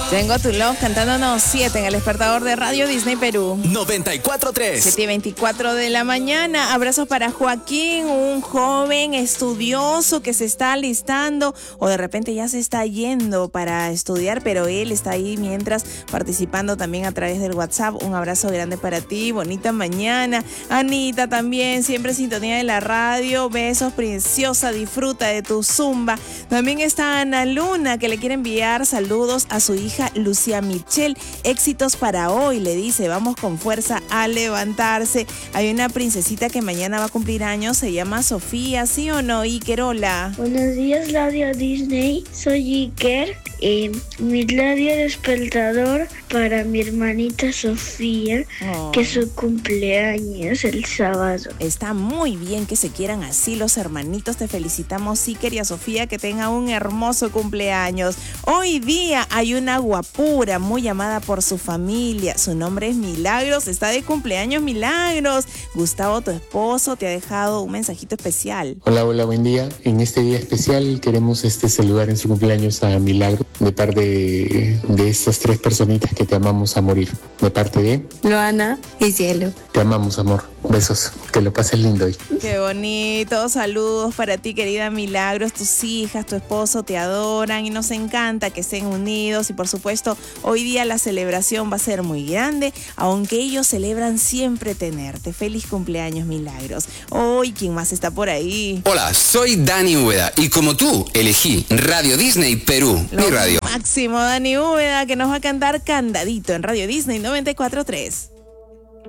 Tengo tu love cantándonos 7 en el despertador de Radio Disney Perú. 94.3. 7:24 de la mañana. Abrazos para Joaquín, un joven estudioso que se está alistando o de repente ya se está yendo para estudiar, pero él está ahí mientras participando también a través del WhatsApp. Un abrazo grande para ti, bonita mañana. Anita también, siempre en sintonía de la radio. Besos, preciosa, disfruta de tu zumba. También está Ana Luna, que le quiere enviar saludos a su hija Lucía Michelle. Éxitos para hoy, le dice, vamos con fuerza a levantarse. Hay una princesita que mañana va a cumplir años, se llama Sofía, ¿sí o no, Iker? Hola. Buenos días, Radio Disney, soy Iker. Mi radio despertador para mi hermanita Sofía, que es su cumpleaños el sábado. Está muy bien que se quieran así los hermanitos. Te felicitamos, Iker, y a Sofía, que tenga un hermoso cumpleaños. Hoy día hay una guapura muy amada por su familia. Su nombre es Milagros. Está de cumpleaños, Milagros. Gustavo, tu esposo, te ha dejado un mensajito especial. Hola, buen día. En este día especial queremos saludar en su cumpleaños a Milagro, de parte de estas 3 personitas que te amamos a morir. De parte de Luana y Cielo. Te amamos, amor. Besos. Que lo pases lindo hoy. Qué bonito. Saludos para ti, querida Milagros. Tus hijas, tu esposo te adoran y nos encanta que estén unidos. Y por supuesto, hoy día la celebración va a ser muy grande, aunque ellos celebran siempre tenerte. Feliz cumpleaños, Milagros. Hoy, ¿quién más está por ahí? Hola, soy Dani Úbeda y como tú, elegí Radio Disney Perú, mi radio. Máximo, Dani Úbeda, que nos va a cantar Candadito en Radio Disney 94.3.